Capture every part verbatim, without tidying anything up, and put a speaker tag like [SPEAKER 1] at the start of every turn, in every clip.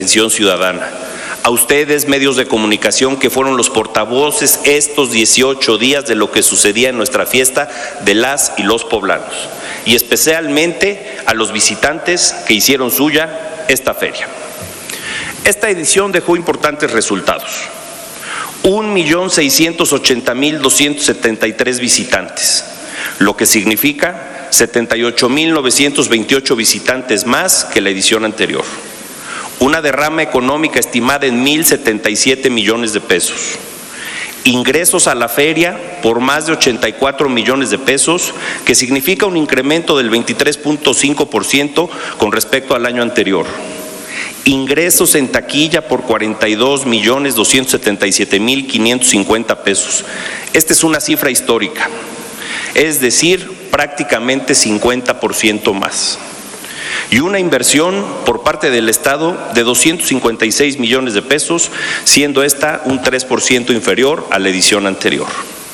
[SPEAKER 1] atención ciudadana. A ustedes, medios de comunicación, que fueron los portavoces estos dieciocho días de lo que sucedía en nuestra fiesta de las y los poblanos, y especialmente a los visitantes que hicieron suya esta feria. Esta edición dejó importantes resultados. un millón seiscientos ochenta mil doscientos setenta y tres visitantes, lo que significa setenta y ocho mil novecientos veintiocho visitantes más que la edición anterior. Una derrama económica estimada en mil setenta y siete millones de pesos. Ingresos a la feria por más de ochenta y cuatro millones de pesos, que significa un incremento del veintitrés punto cinco por ciento con respecto al año anterior. Ingresos en taquilla por cuarenta y dos millones doscientos setenta y siete mil quinientos cincuenta pesos. Esta es una cifra histórica, es decir, prácticamente cincuenta por ciento más. Y una inversión por parte del Estado de doscientos cincuenta y seis millones de pesos, siendo esta un tres por ciento inferior a la edición anterior.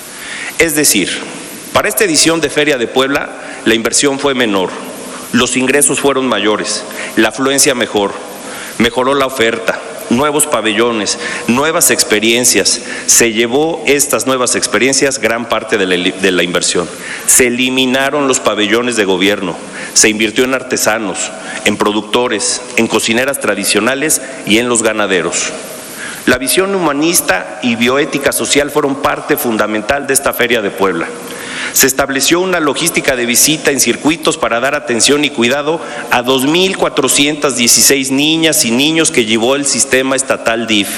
[SPEAKER 1] Es decir, para esta edición de Feria de Puebla, la inversión fue menor, los ingresos fueron mayores, la afluencia mejor, mejoró la oferta, nuevos pabellones, nuevas experiencias. Se llevó estas nuevas experiencias gran parte de la, de la inversión. Se eliminaron los pabellones de gobierno, se invirtió en artesanos, en productores, en cocineras tradicionales y en los ganaderos. La visión humanista y bioética social fueron parte fundamental de esta Feria de Puebla. Se estableció una logística de visita en circuitos para dar atención y cuidado a dos mil cuatrocientas dieciséis niñas y niños que llevó el sistema estatal D I F.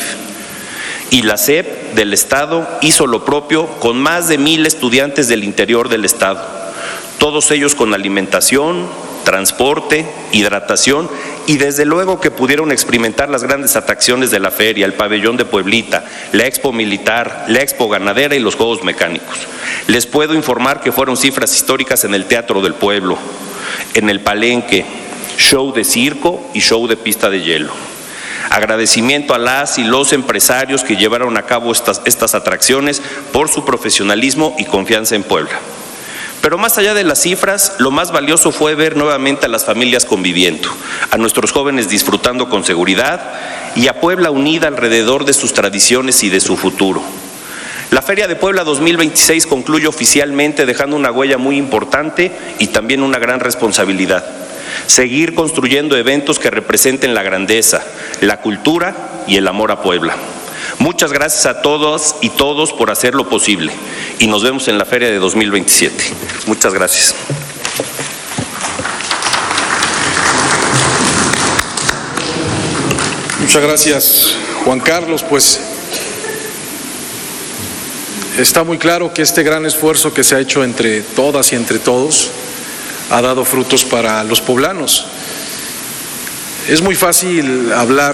[SPEAKER 1] Y la S E P del Estado hizo lo propio con más de mil estudiantes del interior del Estado, todos ellos con alimentación, transporte, hidratación y desde luego que pudieron experimentar las grandes atracciones de la feria, el pabellón de Pueblita, la Expo Militar, la Expo Ganadera y los Juegos Mecánicos. Les puedo informar que fueron cifras históricas en el Teatro del Pueblo, en el Palenque, show de circo y show de pista de hielo. Agradecimiento a las y los empresarios que llevaron a cabo estas, estas atracciones por su profesionalismo y confianza en Puebla. Pero más allá de las cifras, lo más valioso fue ver nuevamente a las familias conviviendo, a nuestros jóvenes disfrutando con seguridad y a Puebla unida alrededor de sus tradiciones y de su futuro. La Feria de Puebla dos mil veintiséis concluye oficialmente dejando una huella muy importante y también una gran responsabilidad. Seguir construyendo eventos que representen la grandeza, la cultura y el amor a Puebla. Muchas gracias a todos y todos por hacerlo posible y nos vemos en la Feria de dos mil veintisiete. Muchas gracias.
[SPEAKER 2] Muchas gracias, Juan Carlos. Pues está muy claro que este gran esfuerzo que se ha hecho entre todas y entre todos ha dado frutos para los poblanos. Es muy fácil hablar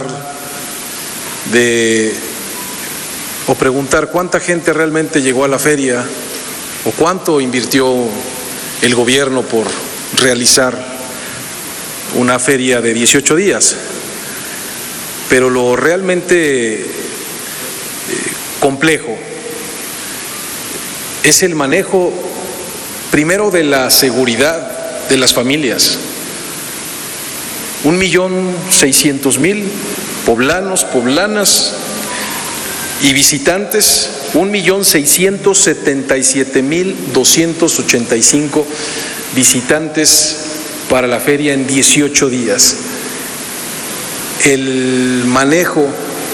[SPEAKER 2] de o preguntar cuánta gente realmente llegó a la feria o cuánto invirtió el gobierno por realizar una feria de dieciocho días. Pero lo realmente eh, complejo es el manejo primero de la seguridad de las familias. Un millón seiscientos mil poblanos, poblanas y visitantes, un millón seiscientos setenta y siete mil doscientos ochenta y cinco visitantes para la feria en dieciocho días. El manejo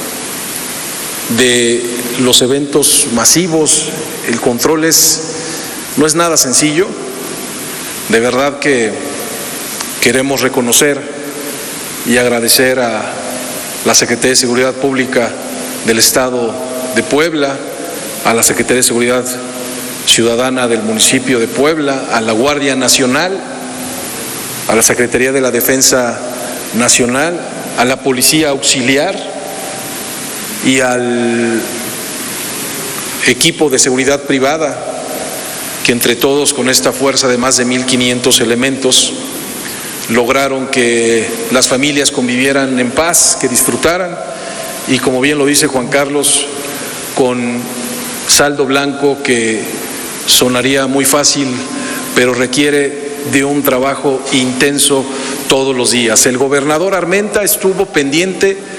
[SPEAKER 2] de los eventos masivos, el control es, no es nada sencillo. De verdad que queremos reconocer y agradecer a la Secretaría de Seguridad Pública del Estado de Puebla, a la Secretaría de Seguridad Ciudadana del municipio de Puebla, a la Guardia Nacional, a la Secretaría de la Defensa Nacional, a la Policía Auxiliar y al equipo de seguridad privada, que entre todos con esta fuerza de más de mil quinientos elementos lograron que las familias convivieran en paz, que disfrutaran y, como bien lo dice Juan Carlos, con saldo blanco que sonaría muy fácil, pero requiere de un trabajo intenso todos los días. El gobernador Armenta estuvo pendiente